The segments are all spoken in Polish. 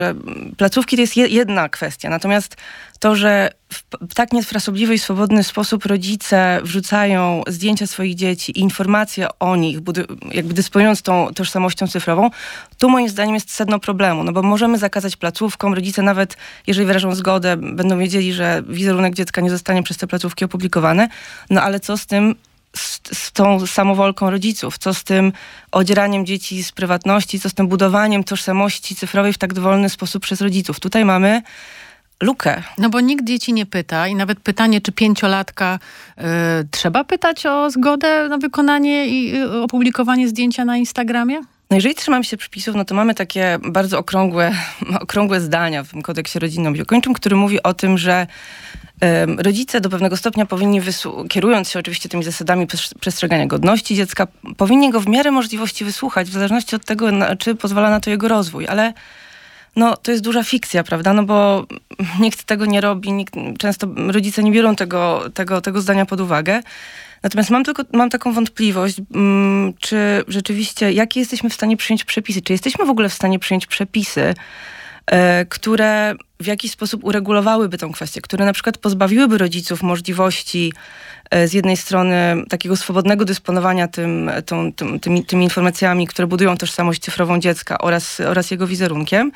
Placówki to jest jedna kwestia, natomiast to, że w tak niefrasobliwy i swobodny sposób rodzice wrzucają zdjęcia swoich dzieci i informacje o nich, jakby dysponując tą tożsamością cyfrową, tu moim zdaniem jest sedno problemu, no bo możemy zakazać placówkom, rodzice nawet, jeżeli wyrażą zgodę, będą wiedzieli, że wizerunek dziecka nie zostanie przez te placówki opublikowany, no ale co z tym, z tą samowolką rodziców, co z tym odzieraniem dzieci z prywatności, co z tym budowaniem tożsamości cyfrowej w tak dowolny sposób przez rodziców. Tutaj mamy lukę. No bo nikt dzieci nie pyta i nawet pytanie, czy 5-latka trzeba pytać o zgodę na wykonanie i opublikowanie zdjęcia na Instagramie? No jeżeli trzymamy się przepisów, no to mamy takie bardzo okrągłe zdania w tym kodeksie rodzinno-opiekuńczym, który mówi o tym, że rodzice do pewnego stopnia powinni, kierując się oczywiście tymi zasadami przestrzegania godności dziecka, powinni go w miarę możliwości wysłuchać, w zależności od tego, czy pozwala na to jego rozwój. Ale no, to jest duża fikcja, prawda? No bo nikt tego nie robi, często rodzice nie biorą tego zdania pod uwagę. Natomiast mam taką wątpliwość, czy rzeczywiście, jakie jesteśmy w stanie przyjąć przepisy? Czy jesteśmy w ogóle w stanie przyjąć przepisy, które w jakiś sposób uregulowałyby tę kwestię, które na przykład pozbawiłyby rodziców możliwości z jednej strony takiego swobodnego dysponowania tymi informacjami, które budują tożsamość cyfrową dziecka oraz jego wizerunkiem,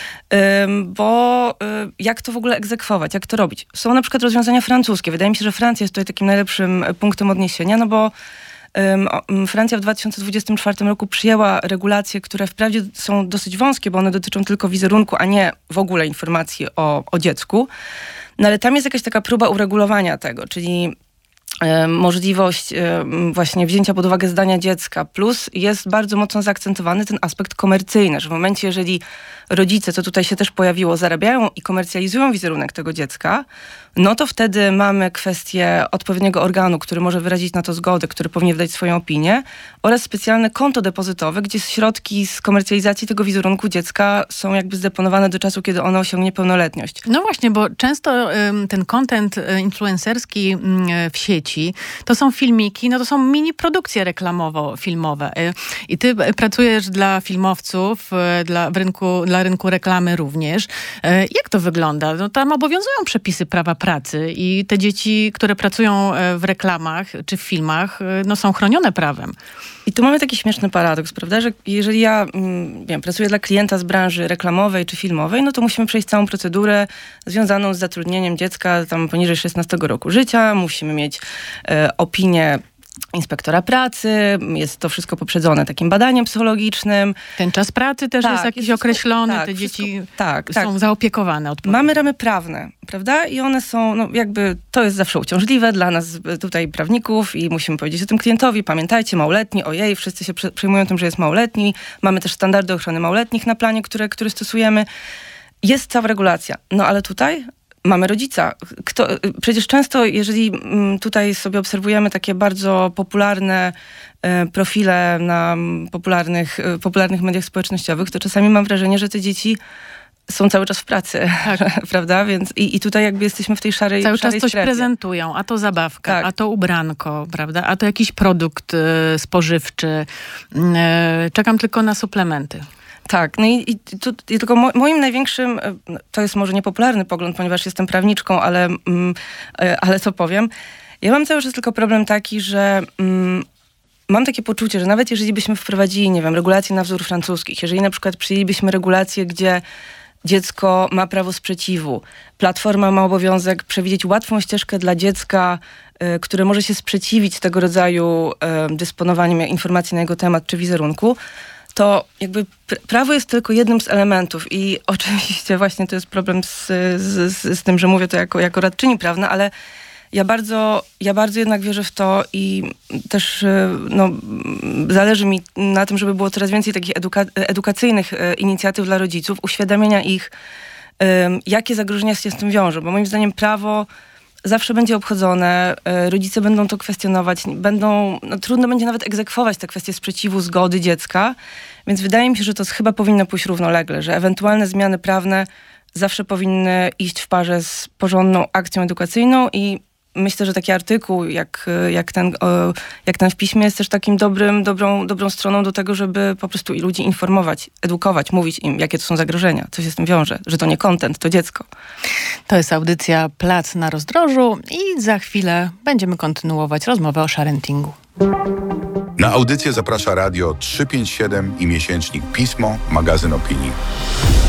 bo jak to w ogóle egzekwować, jak to robić? Są na przykład rozwiązania francuskie. Wydaje mi się, że Francja jest tutaj takim najlepszym punktem odniesienia, no bo Francja w 2024 roku przyjęła regulacje, które wprawdzie są dosyć wąskie, bo one dotyczą tylko wizerunku, a nie w ogóle informacji o dziecku. No ale tam jest jakaś taka próba uregulowania tego, czyli możliwość właśnie wzięcia pod uwagę zdania dziecka, plus jest bardzo mocno zaakcentowany ten aspekt komercyjny, że w momencie, jeżeli rodzice, co tutaj się też pojawiło, zarabiają i komercjalizują wizerunek tego dziecka, no to wtedy mamy kwestię odpowiedniego organu, który może wyrazić na to zgodę, który powinien wydać swoją opinię, oraz specjalne konto depozytowe, gdzie środki z komercjalizacji tego wizerunku dziecka są jakby zdeponowane do czasu, kiedy ono osiągnie pełnoletność. No właśnie, bo często ten content influencerski w sieci, to są filmiki, no to są mini produkcje reklamowo-filmowe. I ty pracujesz dla filmowców, dla rynku reklamy również. Jak to wygląda? No tam obowiązują przepisy prawa pracy i te dzieci, które pracują w reklamach czy w filmach, no są chronione prawem. I tu mamy taki śmieszny paradoks, prawda, że jeżeli ja pracuję dla klienta z branży reklamowej czy filmowej, no to musimy przejść całą procedurę związaną z zatrudnieniem dziecka tam poniżej 16 roku życia, musimy mieć opinię inspektora pracy, jest to wszystko poprzedzone takim badaniem psychologicznym. Ten czas pracy też jest jakiś określony, tak, te dzieci wszystko, są zaopiekowane odpowiednio. Mamy ramy prawne, prawda? I one są, no jakby, to jest zawsze uciążliwe dla nas tutaj prawników i musimy powiedzieć o tym klientowi, pamiętajcie, małoletni, ojej, wszyscy się przejmują tym, że jest małoletni. Mamy też standardy ochrony małoletnich na planie, które stosujemy. Jest cała regulacja. No ale tutaj mamy rodzica. Przecież często, jeżeli tutaj sobie obserwujemy takie bardzo popularne profile na popularnych mediach społecznościowych, to czasami mam wrażenie, że te dzieci są cały czas w pracy, tak. Prawda? Więc i tutaj jakby jesteśmy w tej szarej Cały czas coś strefie. prezentują, a to zabawka, tak. A to ubranko, prawda? A to jakiś produkt spożywczy. Czekam tylko na suplementy. Tak, no i tylko moim największym, to jest może niepopularny pogląd, ponieważ jestem prawniczką, ale co powiem, ja mam cały czas tylko problem taki, że mam takie poczucie, że nawet jeżeli byśmy wprowadzili, nie wiem, regulacje na wzór francuskich, jeżeli na przykład przyjęlibyśmy regulacje, gdzie dziecko ma prawo sprzeciwu, platforma ma obowiązek przewidzieć łatwą ścieżkę dla dziecka, które może się sprzeciwić tego rodzaju dysponowaniem informacji na jego temat czy wizerunku, to prawo jest tylko jednym z elementów i oczywiście właśnie to jest problem z tym, że mówię to jako radczyni prawna, ale ja bardzo jednak wierzę w to i też zależy mi na tym, żeby było coraz więcej takich edukacyjnych inicjatyw dla rodziców, uświadamiania ich, jakie zagrożenia się z tym wiążą, bo moim zdaniem prawo zawsze będzie obchodzone, rodzice będą to kwestionować, trudno będzie nawet egzekwować te kwestie sprzeciwu, zgody dziecka, więc wydaje mi się, że to chyba powinno pójść równolegle, że ewentualne zmiany prawne zawsze powinny iść w parze z porządną akcją edukacyjną i myślę, że taki artykuł, jak ten w piśmie, jest też takim dobrą stroną do tego, żeby po prostu i ludzi informować, edukować, mówić im, jakie to są zagrożenia, co się z tym wiąże, że to nie content, to dziecko. To jest audycja Plac na Rozdrożu i za chwilę będziemy kontynuować rozmowę o sharentingu. Na audycję zaprasza Radio 357 i miesięcznik Pismo, magazyn opinii.